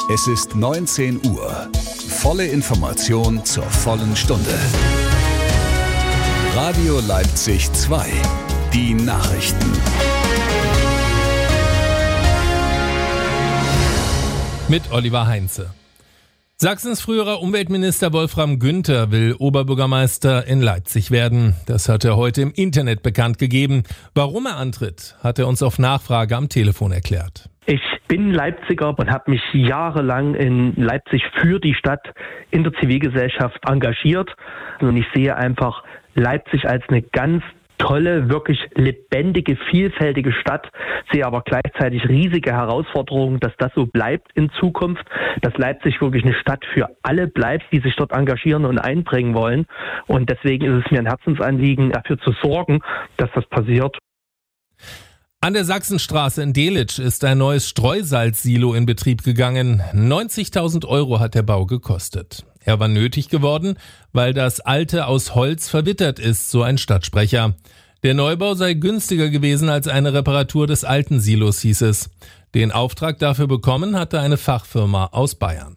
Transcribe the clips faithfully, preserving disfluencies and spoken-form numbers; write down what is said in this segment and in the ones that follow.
Es ist neunzehn Uhr. Volle Information zur vollen Stunde. Radio Leipzig zwei. Die Nachrichten. Mit Oliver Heinze. Sachsens früherer Umweltminister Wolfram Günther will Oberbürgermeister in Leipzig werden. Das hat er heute im Internet bekannt gegeben. Warum er antritt, hat er uns auf Nachfrage am Telefon erklärt. Ich bin Leipziger und habe mich jahrelang in Leipzig für die Stadt in der Zivilgesellschaft engagiert. Und ich sehe einfach Leipzig als eine ganz tolle, wirklich lebendige, vielfältige Stadt, sehe aber gleichzeitig riesige Herausforderungen, dass das so bleibt in Zukunft, dass Leipzig wirklich eine Stadt für alle bleibt, die sich dort engagieren und einbringen wollen. Und deswegen ist es mir ein Herzensanliegen, dafür zu sorgen, dass das passiert. An der Sachsenstraße in Delitzsch ist ein neues Streusalzsilo in Betrieb gegangen. neunzigtausend Euro hat der Bau gekostet. Er war nötig geworden, weil das alte aus Holz verwittert ist, so ein Stadtsprecher. Der Neubau sei günstiger gewesen als eine Reparatur des alten Silos, hieß es. Den Auftrag dafür bekommen hatte eine Fachfirma aus Bayern.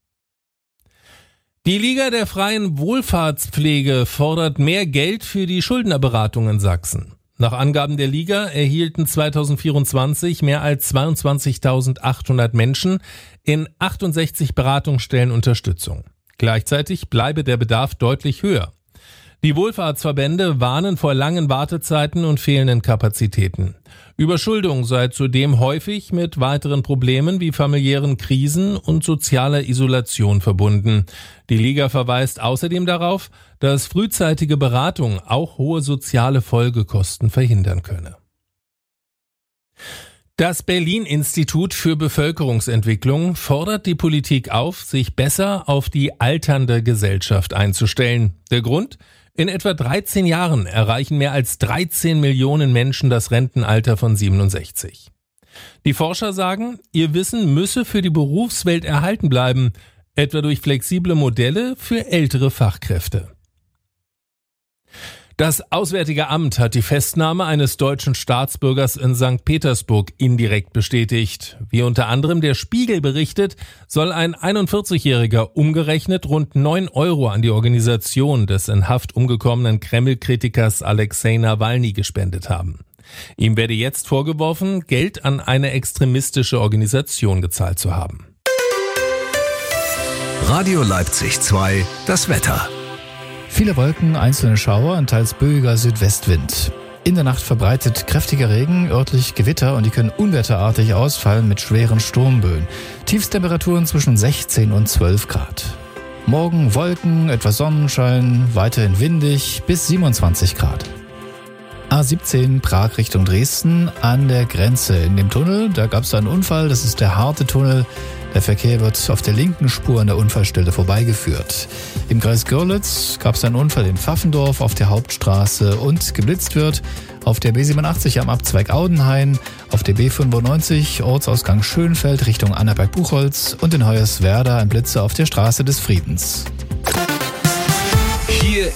Die Liga der freien Wohlfahrtspflege fordert mehr Geld für die Schuldnerberatung in Sachsen. Nach Angaben der Liga erhielten zweitausendvierundzwanzig mehr als zweiundzwanzigtausendachthundert Menschen in achtundsechzig Beratungsstellen Unterstützung. Gleichzeitig bleibe der Bedarf deutlich höher. Die Wohlfahrtsverbände warnen vor langen Wartezeiten und fehlenden Kapazitäten. Überschuldung sei zudem häufig mit weiteren Problemen wie familiären Krisen und sozialer Isolation verbunden. Die Liga verweist außerdem darauf, dass frühzeitige Beratung auch hohe soziale Folgekosten verhindern könne. Das Berlin-Institut für Bevölkerungsentwicklung fordert die Politik auf, sich besser auf die alternde Gesellschaft einzustellen. Der Grund? In etwa dreizehn Jahren erreichen mehr als dreizehn Millionen Menschen das Rentenalter von siebenundsechzig. Die Forscher sagen, ihr Wissen müsse für die Berufswelt erhalten bleiben, etwa durch flexible Modelle für ältere Fachkräfte. Das Auswärtige Amt hat die Festnahme eines deutschen Staatsbürgers in Sankt Petersburg indirekt bestätigt. Wie unter anderem der Spiegel berichtet, soll ein einundvierzigjähriger umgerechnet rund neun Euro an die Organisation des in Haft umgekommenen Kreml-Kritikers Alexei Nawalny gespendet haben. Ihm werde jetzt vorgeworfen, Geld an eine extremistische Organisation gezahlt zu haben. Radio Leipzig zwei, das Wetter. Viele Wolken, einzelne Schauer und teils böiger Südwestwind. In der Nacht verbreitet kräftiger Regen, örtlich Gewitter und die können unwetterartig ausfallen mit schweren Sturmböen. Tiefstemperaturen zwischen sechzehn und zwölf Grad. Morgen Wolken, etwas Sonnenschein, weiterhin windig bis siebenundzwanzig Grad. A siebzehn Prag Richtung Dresden an der Grenze. In dem Tunnel, da gab es einen Unfall, das ist der harte Tunnel. Der Verkehr wird auf der linken Spur an der Unfallstelle vorbeigeführt. Im Kreis Görlitz gab es einen Unfall in Pfaffendorf auf der Hauptstraße und geblitzt wird auf der B siebenundachtzig am Abzweig Audenhain, auf der B fünfundneunzig Ortsausgang Schönfeld Richtung Annaberg-Buchholz und in Hoyerswerda ein Blitzer auf der Straße des Friedens.